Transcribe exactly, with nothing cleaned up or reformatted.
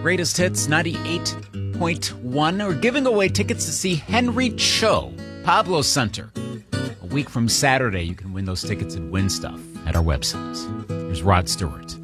Greatest Hits ninety-eight point one. We're giving away tickets to see Henry Cho, Pablo Center. A week from Saturday, you can win those tickets and win stuff at our website. Here's Rod Stewart.